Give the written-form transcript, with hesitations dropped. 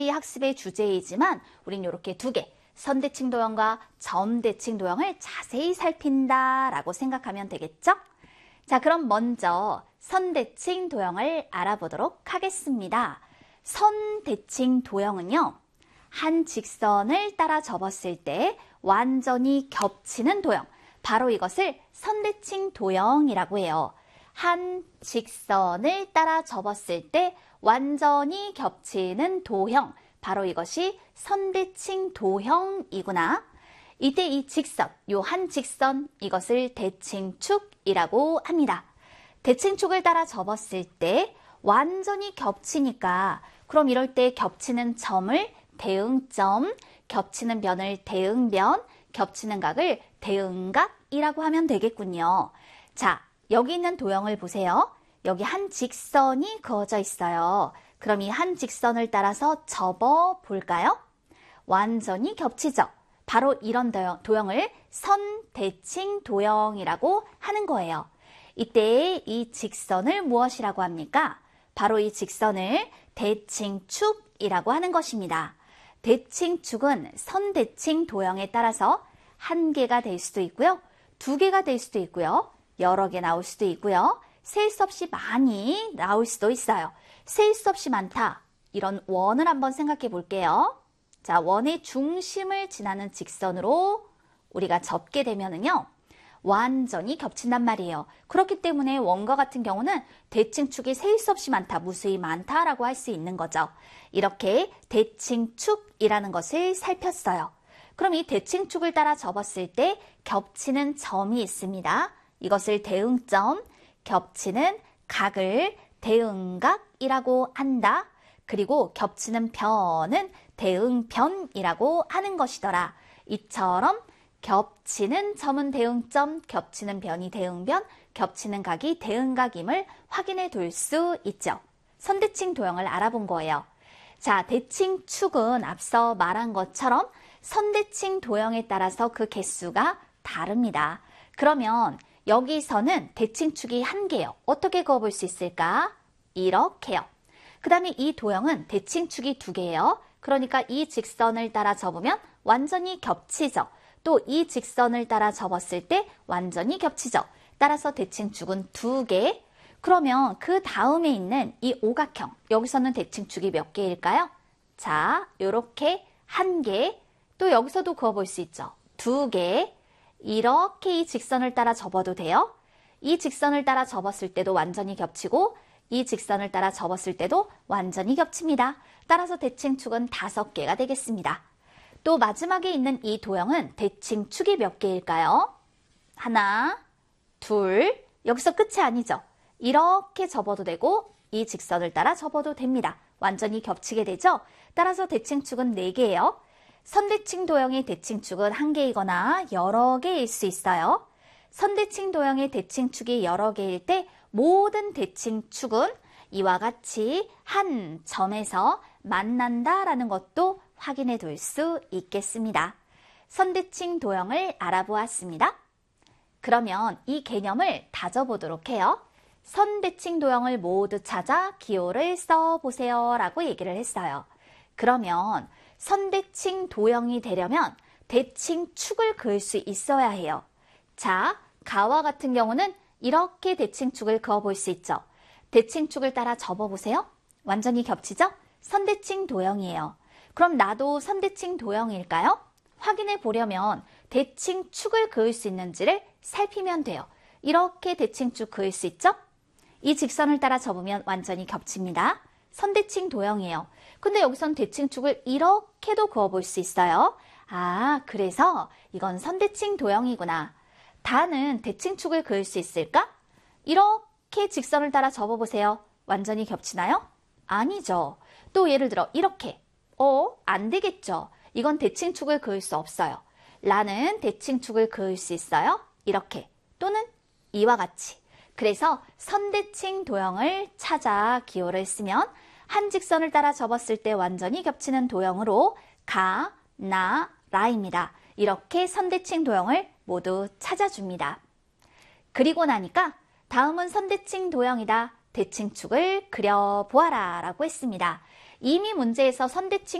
학습의 주제이지만 우린 이렇게 두 개, 선대칭 도형과 점대칭 도형을 자세히 살핀다라고 생각하면 되겠죠? 자, 그럼 먼저 선대칭 도형을 알아보도록 하겠습니다. 선대칭 도형은요, 한 직선을 따라 접었을 때 완전히 겹치는 도형, 바로 이것을 선대칭 도형이라고 해요. 한 직선을 따라 접었을 때 완전히 겹치는 도형, 바로 이것이 선대칭 도형이구나. 이때 이 직선, 요 한 직선, 이것을 대칭축이라고 합니다. 대칭축을 따라 접었을 때 완전히 겹치니까 그럼 이럴 때 겹치는 점을 대응점, 겹치는 변을 대응변, 겹치는 각을 대응각이라고 하면 되겠군요. 자, 여기 있는 도형을 보세요. 여기 한 직선이 그어져 있어요. 그럼 이 한 직선을 따라서 접어 볼까요? 완전히 겹치죠. 바로 이런 도형을 선대칭 도형이라고 하는 거예요. 이때 이 직선을 무엇이라고 합니까? 바로 이 직선을 대칭축이라고 하는 것입니다. 대칭축은 선대칭 도형에 따라서 한 개가 될 수도 있고요. 두 개가 될 수도 있고요. 여러 개 나올 수도 있고요. 셀 수 없이 많이 나올 수도 있어요. 셀 수 없이 많다. 이런 원을 한번 생각해 볼게요. 자, 원의 중심을 지나는 직선으로 우리가 접게 되면은요, 완전히 겹친단 말이에요. 그렇기 때문에 원과 같은 경우는 대칭축이 셀 수 없이 많다, 무수히 많다라고 할 수 있는 거죠. 이렇게 대칭축이라는 것을 살폈어요. 그럼 이 대칭축을 따라 접었을 때 겹치는 점이 있습니다. 이것을 대응점, 겹치는 각을 대응각이라고 한다. 그리고 겹치는 변은 대응변이라고 하는 것이더라. 이처럼 겹치는 점은 대응점, 겹치는 변이 대응변, 겹치는 각이 대응각임을 확인해 둘 수 있죠. 선대칭 도형을 알아본 거예요. 자, 대칭축은 앞서 말한 것처럼 선대칭 도형에 따라서 그 개수가 다릅니다. 그러면 여기서는 대칭축이 한 개요. 어떻게 그어볼 수 있을까? 이렇게요. 그 다음에 이 도형은 대칭축이 두 개예요. 그러니까 이 직선을 따라 접으면 완전히 겹치죠. 또 이 직선을 따라 접었을 때 완전히 겹치죠. 따라서 대칭축은 두 개. 그러면 그 다음에 있는 이 오각형, 여기서는 대칭축이 몇 개일까요? 자, 요렇게 한 개. 또 여기서도 그어볼 수 있죠. 두 개. 이렇게 이 직선을 따라 접어도 돼요. 이 직선을 따라 접었을 때도 완전히 겹치고 이 직선을 따라 접었을 때도 완전히 겹칩니다. 따라서 대칭축은 5개가 되겠습니다. 또 마지막에 있는 이 도형은 대칭축이 몇 개일까요? 하나, 둘, 여기서 끝이 아니죠. 이렇게 접어도 되고 이 직선을 따라 접어도 됩니다. 완전히 겹치게 되죠. 따라서 대칭축은 4개예요. 선대칭 도형의 대칭축은 한 개이거나 여러 개일 수 있어요. 선대칭 도형의 대칭축이 여러 개일 때 모든 대칭축은 이와 같이 한 점에서 만난다라는 것도 확인해 둘 수 있겠습니다. 선대칭 도형을 알아보았습니다. 그러면 이 개념을 다져보도록 해요. 선대칭 도형을 모두 찾아 기호를 써보세요 라고 얘기를 했어요. 그러면 선대칭 도형이 되려면 대칭축을 그을 수 있어야 해요. 자, 가와 같은 경우는 이렇게 대칭축을 그어볼 수 있죠. 대칭축을 따라 접어보세요. 완전히 겹치죠? 선대칭 도형이에요. 그럼 나도 선대칭 도형일까요? 확인해 보려면 대칭축을 그을 수 있는지를 살피면 돼요. 이렇게 대칭축 그을 수 있죠? 이 직선을 따라 접으면 완전히 겹칩니다. 선대칭 도형이에요. 근데 여기선 대칭축을 이렇게도 그어볼 수 있어요. 아, 그래서 이건 선대칭 도형이구나. 다는 대칭축을 그을 수 있을까? 이렇게 직선을 따라 접어보세요. 완전히 겹치나요? 아니죠. 또 예를 들어 이렇게. 안 되겠죠. 이건 대칭축을 그을 수 없어요. 라는 대칭축을 그을 수 있어요. 이렇게. 또는 이와 같이. 그래서 선대칭 도형을 찾아 기호를 쓰면 한 직선을 따라 접었을 때 완전히 겹치는 도형으로 가, 나, 라입니다. 이렇게 선대칭 도형을 모두 찾아줍니다. 그리고 나니까 다음은 선대칭 도형이다. 대칭축을 그려보아라 라고 했습니다. 이미 문제에서 선대칭